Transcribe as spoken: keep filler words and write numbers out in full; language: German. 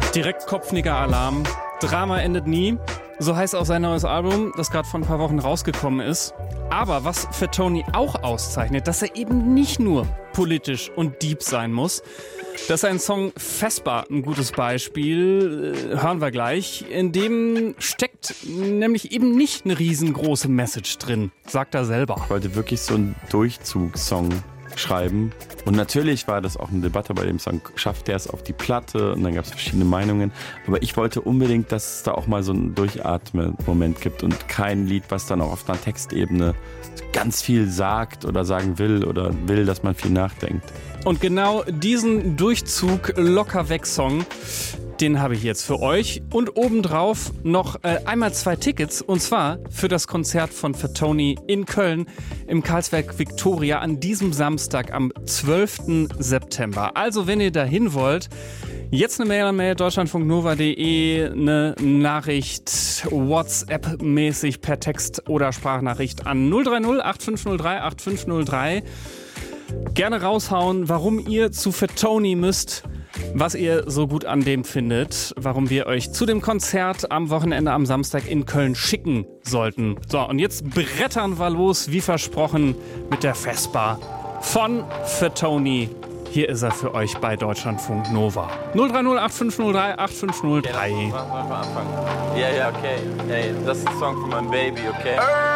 Direkt kopfnicker Alarm. Drama endet nie. So heißt auch sein neues Album, das gerade vor ein paar Wochen rausgekommen ist. Aber was Fatoni auch auszeichnet, dass er eben nicht nur politisch und deep sein muss. Das ist ein Song Vespa, ein gutes Beispiel, hören wir gleich. In dem steckt nämlich eben nicht eine riesengroße Message drin, sagt er selber. Ich wollte wirklich so einen Durchzugssong schreiben. Und natürlich war das auch eine Debatte bei dem Song, schafft er es auf die Platte? Und dann gab es verschiedene Meinungen. Aber ich wollte unbedingt, dass es da auch mal so einen Durchatmen-Moment gibt und kein Lied, was dann auch auf einer Textebene ganz viel sagt oder sagen will oder will, dass man viel nachdenkt. Und genau diesen Durchzug locker weg Song, den habe ich jetzt für euch. Und obendrauf noch äh, einmal zwei Tickets. Und zwar für das Konzert von Fatoni in Köln im Karlswerk Victoria an diesem Samstag am zwölften September. Also wenn ihr dahin wollt, jetzt eine Mail an mail deutschlandfunknova punkt de, eine Nachricht WhatsApp-mäßig per Text oder Sprachnachricht an null drei null acht fünf null drei acht fünf null drei. Gerne raushauen, warum ihr zu Fatoni müsst, was ihr so gut an dem findet, warum wir euch zu dem Konzert am Wochenende am Samstag in Köln schicken sollten. So, und jetzt brettern wir los, wie versprochen, mit der Vespa von Fatoni. Hier ist er für euch bei Deutschlandfunk Nova. null drei null acht fünf null drei acht fünf null drei. Ja, machen wir mal anfangen. Ja, ja, okay. Ey, das ist ein Song von meinem Baby, okay?